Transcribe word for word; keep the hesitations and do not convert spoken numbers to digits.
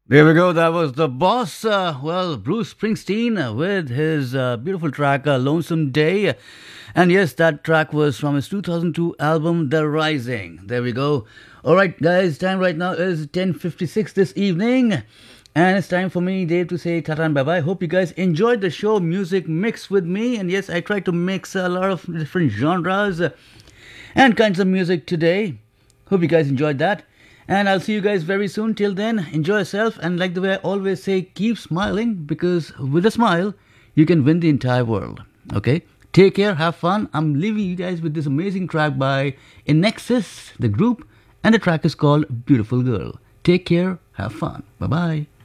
There we go. That was the boss. Uh, well, Bruce Springsteen uh, with his uh, beautiful track uh, Lonesome Day. And yes, that track was from his two thousand two album The Rising. There we go. All right, guys, time right now is ten fifty-six this evening. And it's time for me, Dave, to say tata and bye-bye. Hope you guys enjoyed the show Music Mix with me. And yes, I tried to mix a lot of different genres uh, and kinds of music today. Hope you guys enjoyed that. And I'll see you guys very soon. Till then, enjoy yourself. And like the way I always say, keep smiling. Because with a smile, you can win the entire world. Okay? Take care. Have fun. I'm leaving you guys with this amazing track by Inexus, the group. And the track is called Beautiful Girl. Take care. Have fun. Bye-bye.